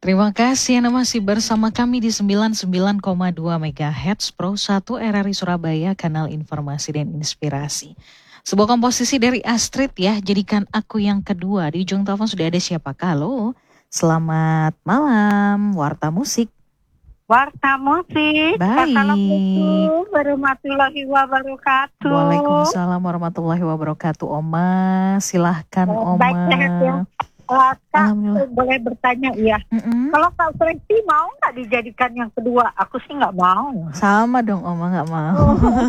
Terima kasih Anda masih bersama kami di 99,2 MHz Pro 1 RRI Surabaya, kanal informasi dan inspirasi. Sebuah komposisi dari Astrid ya, Jadikan Aku Yang Kedua. Di ujung telepon sudah ada siapakah? Halo, selamat malam, Warta Musik. Warta Musik. Baik. Assalamualaikum warahmatullahi wabarakatuh. Waalaikumsalam warahmatullahi wabarakatuh. Oma, silahkan Oma. Baik, sehat ya. Kak, boleh bertanya ya. Kalau Kak Presti mau nggak dijadikan yang kedua? Aku sih nggak mau. Sama dong Oma, nggak mau.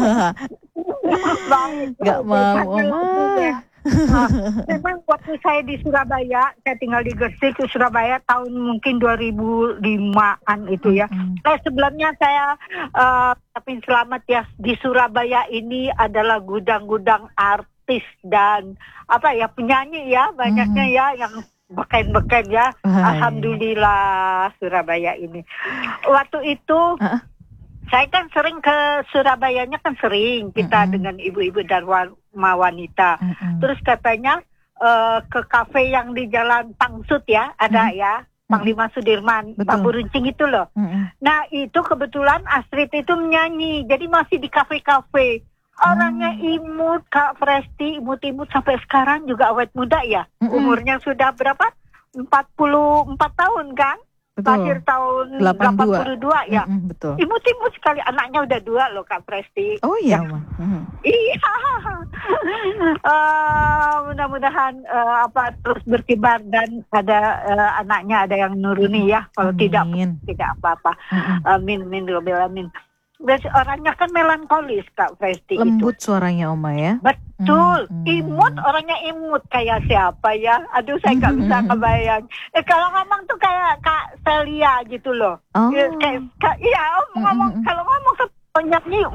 Nggak mau Oma. Memang waktu saya di Surabaya, saya tinggal di Gresik, ke Surabaya tahun mungkin 2005-an itu ya. Sebelumnya saya tapi selamat ya, di Surabaya ini adalah gudang-gudang artis dan penyanyi ya, banyaknya ya yang beken-beken ya. Alhamdulillah Surabaya ini. Waktu itu saya kan sering ke Surabayanya, kan sering kita dengan ibu-ibu Dharma wanita. Terus katanya ke kafe yang di Jalan Pangsut ya, ada ya, Panglima Sudirman, Bambu Runcing itu loh. Nah itu kebetulan Astrid itu menyanyi, jadi masih di kafe-kafe. Orangnya imut, Kak Presti, imut-imut sampai sekarang juga awet muda ya. Umurnya sudah berapa? 44 tahun kan? Lahir tahun 82 ya. Betul. Imut-imut sekali, anaknya udah 2 loh Kak Presti. Oh iya, Ma. Iya. Mudah-mudahan terus berkibar dan ada anaknya ada yang nuruni ya. Kalau tidak apa-apa. Amin, amin. Orangnya kan melankolis Kak Presti. Lembut itu suaranya Oma ya. Betul, imut, orangnya imut kayak siapa ya? Aduh saya nggak bisa kebayang. Kalau ngomong tuh kayak Kak Celia gitu loh. Ngomong kalau ngomong konyaknya,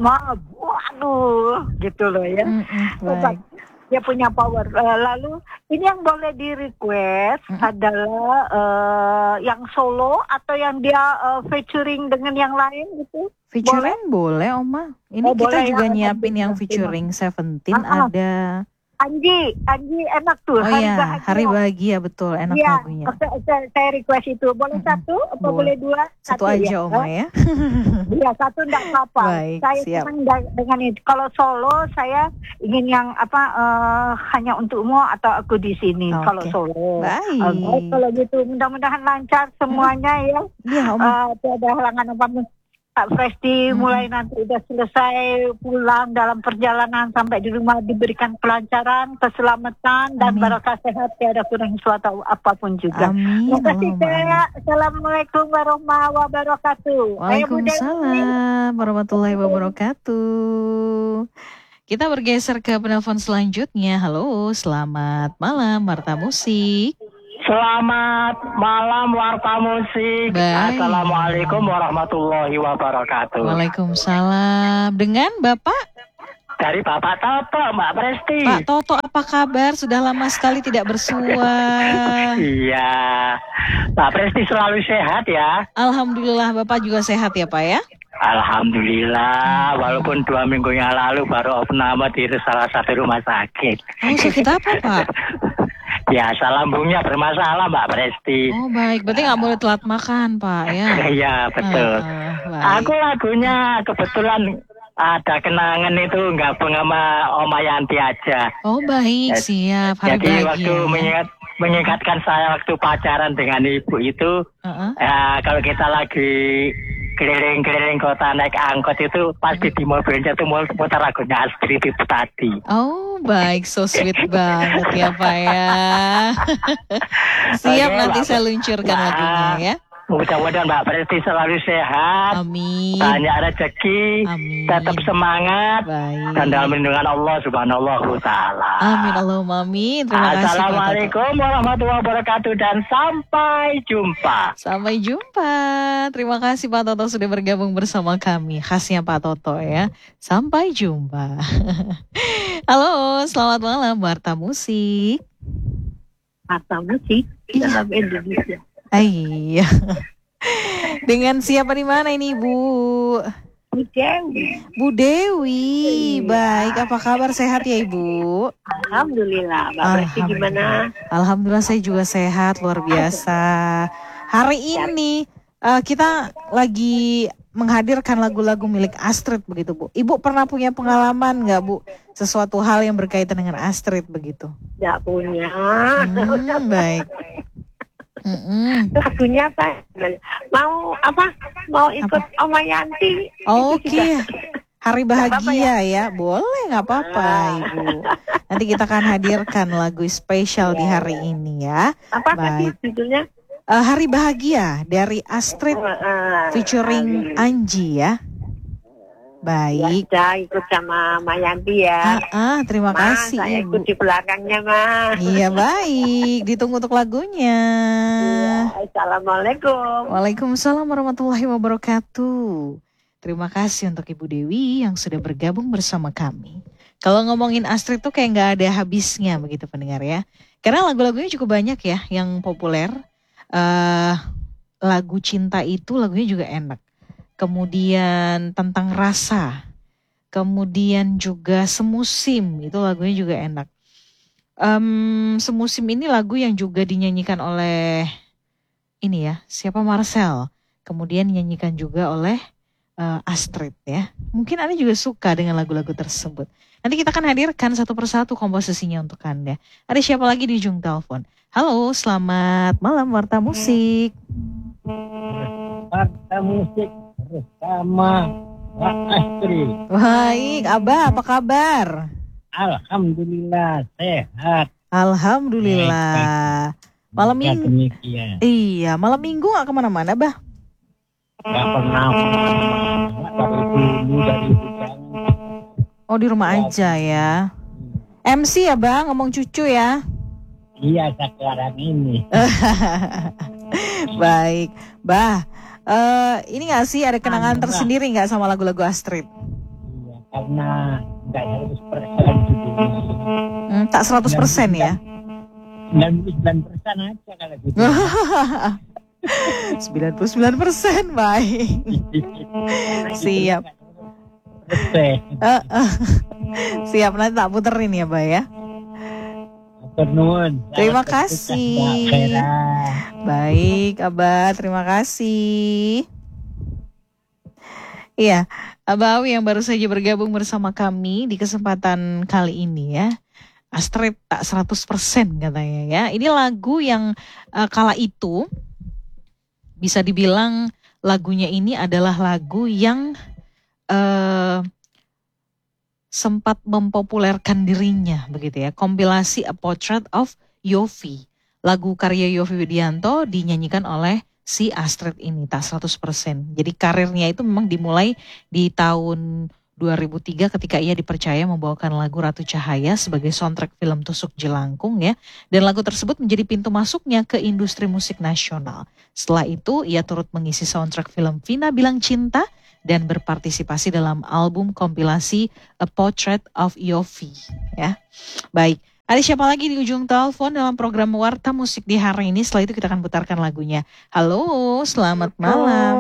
waduh, gitu loh ya. Baik. Dia punya power. Lalu ini yang boleh di request adalah yang solo atau yang dia featuring dengan yang lain gitu. Featuring boleh Oma. Ini kita boleh, juga ya, nyiapin yang featuring Seventeen ada. Anji enak tuh. Hari bahagia betul, enak lagunya. Saya request itu. Boleh satu apa boleh 2? Satu aja ya, Oma ya. Iya, satu enggak apa-apa. Baik, saya siap. senang dengan itu. Kalau solo saya ingin yang hanya untukmu atau aku di sini. Kalau solo. Baik. Kalau gitu mudah-mudahan lancar semuanya ya. Iya, Oma. Tidak ada halangan apa-apa. Kak Presti mulai nanti udah selesai pulang dalam perjalanan sampai di rumah diberikan kelancaran, keselamatan dan barokah sehat, tiada kurang suatu apapun juga. Terima kasih Kak. Assalamualaikum warahmatullahi wabarakatuh. Waalaikumsalam warahmatullahi wabarakatuh. Kita bergeser ke penelpon selanjutnya. Halo, selamat malam Warta Musik. Selamat malam Warta Musik. Baik. Assalamualaikum warahmatullahi wabarakatuh. Waalaikumsalam. Dengan Bapak? Dari Bapak Toto, Mbak Presti. Pak Toto, apa kabar? Sudah lama sekali tidak bersua. Iya. Mbak Presti selalu sehat ya. Alhamdulillah, Bapak juga sehat ya Pak ya? Alhamdulillah, walaupun 2 minggu yang lalu baru opname di salah satu rumah sakit. Oh, sakit apa Pak? Biasa lambungnya bermasalah Mbak Presti. Oh baik, berarti nggak boleh telat makan Pak ya? Iya betul. Aku lagunya kebetulan ada kenangan itu gabung sama Oma Yanti aja. Oh baik, siap. Hari jadi bahagia, waktu mengingatkan saya waktu pacaran dengan ibu itu, kalau kita lagi keliling-keliling kota naik angkot itu pasti di mobilnya tuh muter lagunya Astrid itu tadi. Oh baik, so sweet banget ya Pak ya. Siap, nanti saya luncurkan lagunya ya. Mudah-mudahan Mbak Presti selalu sehat. Amin. Banyak rezeki. Amin. Tetap semangat. Baik. Dan dalam lindungan Allah Subhanahu wa Ta'ala. Amin Allahumma amin. Terima kasih. Assalamualaikum warahmatullahi wabarakatuh dan sampai jumpa. Sampai jumpa. Terima kasih Pak Toto sudah bergabung bersama kami. Khasnya Pak Toto ya. Sampai jumpa. Halo, selamat malam Warta Musik. Warta Musik dalam Indonesia. Iya. Dengan siapa di mana ini Bu? Bu Dewi. Bu Dewi, baik. Apa kabar, sehat ya Ibu? Alhamdulillah. Mbak Presti gimana? Alhamdulillah saya juga sehat, luar biasa. Hari ini kita lagi menghadirkan lagu-lagu milik Astrid begitu Bu. Ibu pernah punya pengalaman nggak Bu? Sesuatu hal yang berkaitan dengan Astrid begitu? Nggak punya. Baik. Lagunya apa? Mau apa? Mau ikut Oma Yanti? Oke. Hari bahagia ya, boleh nggak apa-apa Ibu. Nanti kita akan hadirkan lagu spesial di hari ini ya. Apa tadi judulnya? Hari bahagia dari Astrid featuring Anji ya. Baik. Ya, ikut sama Mayanti ya. Terima kasih saya Ibu. ikut di belakangnya Ma. Iya baik, ditunggu untuk lagunya. Ya, Assalamualaikum. Waalaikumsalam warahmatullahi wabarakatuh. Terima kasih untuk Ibu Dewi yang sudah bergabung bersama kami. Kalau ngomongin Astrid tuh kayak nggak ada habisnya begitu pendengar ya. Karena lagu-lagunya cukup banyak ya yang populer. Lagu cinta itu lagunya juga enak. Kemudian tentang rasa. Kemudian juga semusim itu lagunya juga enak. Semusim ini lagu yang juga dinyanyikan oleh ini ya, siapa Marcel. Kemudian dinyanyikan juga oleh Astrid ya. Mungkin Anda juga suka dengan lagu-lagu tersebut. Nanti kita akan hadirkan satu persatu komposisinya untuk Anda. Ada siapa lagi di ujung telepon? Halo, selamat malam Warta Musik. Warta Musik bersama Mbak Astrid. Baik, Abah apa kabar? Alhamdulillah sehat. Alhamdulillah. Malam minggu. Iya, malam minggu nggak kemana-mana, Bah? Nggak pernah. Oh, di rumah aja ya. MC ya, Bang, ngomong cucu ya. Iya, sekarang ini. Baik, Bah. Ini nggak sih ada kenangan tersendiri nggak sama lagu-lagu Astrid? Iya, karena nggak 100% judulnya. Tak 100% ya? 99% aja kalau gitu. 99% baik. Siap. Siap, nanti tak puterin ya, Mbak ya. Terima kasih. Baik, Abah, terima kasih. Iya, Abah Awi yang baru saja bergabung bersama kami di kesempatan kali ini ya. Astrid tak 100% katanya ya. Ini lagu yang kala itu bisa dibilang lagunya ini adalah lagu yang sempat mempopulerkan dirinya begitu ya. Kompilasi A Portrait of Yovie. Lagu karya Yovie Widianto dinyanyikan oleh si Astrid ini tak 100%. Jadi karirnya itu memang dimulai di tahun 2003 ketika ia dipercaya membawakan lagu Ratu Cahaya sebagai soundtrack film Tusuk Jelangkung ya. Dan lagu tersebut menjadi pintu masuknya ke industri musik nasional. Setelah itu ia turut mengisi soundtrack film Vina Bilang Cinta dan berpartisipasi dalam album kompilasi A Portrait of Yovie ya. Baik, ada siapa lagi di ujung telepon dalam program Warta Musik di hari ini? Setelah itu kita akan putarkan lagunya. Halo, selamat malam.